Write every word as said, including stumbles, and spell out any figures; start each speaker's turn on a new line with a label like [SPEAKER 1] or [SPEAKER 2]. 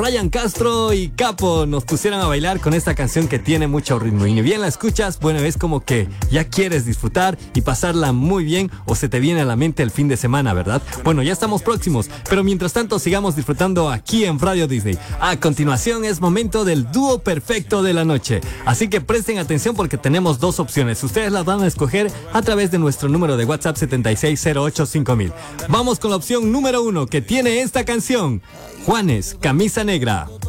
[SPEAKER 1] Ryan Castro y Capo nos pusieron a bailar con esta canción que tiene mucho ritmo. Y ni bien la escuchas, bueno, es como que ya quieres disfrutar y pasarla muy bien, o se te viene a la mente el fin de semana, ¿verdad? Bueno, ya estamos próximos, pero mientras tanto sigamos disfrutando aquí en Radio Disney. A continuación es momento del dúo perfecto de la noche. Así que presten atención porque tenemos dos opciones. Ustedes las van a escoger a través de nuestro número de WhatsApp setenta y seis cero ocho cinco mil. Vamos con la opción número uno, que tiene esta canción: Juanes, Camisa Negra.